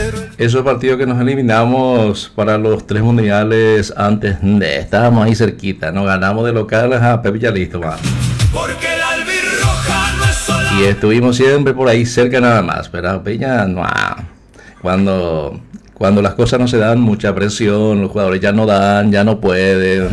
Esos partidos que nos eliminamos para los 3 mundiales antes, estábamos ahí cerquita, nos ganamos de locales a Pep ya listo, man. Porque la albirroja no es sola. Y estuvimos siempre por ahí cerca nada más, pero Peña, no. Cuando las cosas no se dan, mucha presión, los jugadores ya no dan, ya no pueden.